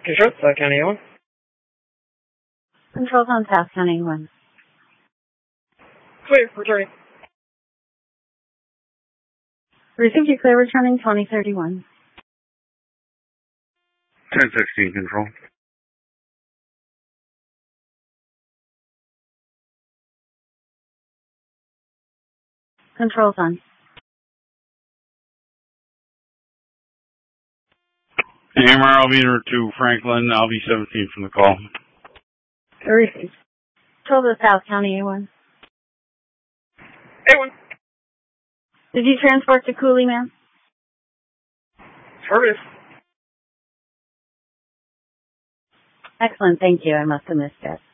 Control, South County A1. Controls on South County A1. Clear, returning. Received you clear, returning 2031. 1016 control. Controls on. AMR Alvina to Franklin, LV17 from the call. Received. Control to South County A1. A1. Did you transport to Cooley, ma'am? Affirmative. Excellent, thank you. I must have missed it.